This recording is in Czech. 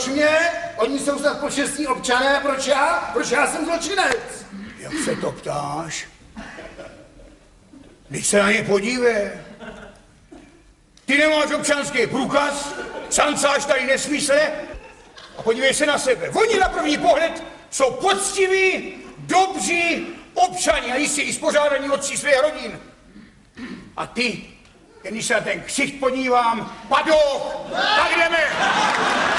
Proč mě? Oni jsou snad počestní občané, proč já? Proč já jsem zločinec? Jak se to ptáš? Když se na ně podívej. Ty nemáš občanský průkaz, sancáš tady nesmysle a podívej se na sebe. Oni na první pohled jsou poctiví, dobří občani a jistě i spořádaní otci svých rodin. A ty, když se na ten ksicht podívám, padou, tak jdeme!